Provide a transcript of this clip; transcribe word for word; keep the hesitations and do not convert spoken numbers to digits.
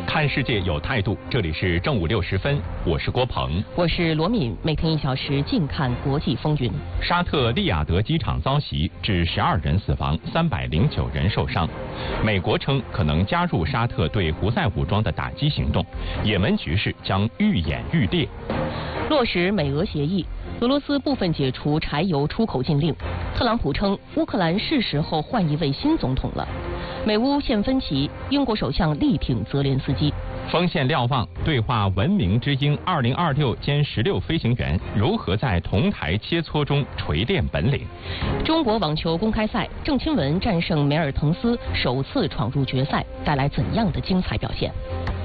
看世界有态度，这里是正午六时分，我是郭鹏， 我是罗敏。每天一小时，静看国际风云。 沙特利雅得机场遭袭，致十二人死亡，三百零九人受伤。美国称可能加入沙特对胡塞武装的打击行动，也门局势将愈演愈烈。 落实美俄协议，俄罗斯部分解除柴油出口禁令。特朗普称乌克兰是时候换一位新总统了。美乌现分歧，英国首相力挺泽连斯基。 锋线瞭望，对话文明之鹰二零二六歼十六飞行员如何在同台切磋中锤炼本领。 中国网球公开赛，郑钦文战胜梅尔滕斯，首次闯入决赛，带来怎样的精彩表现？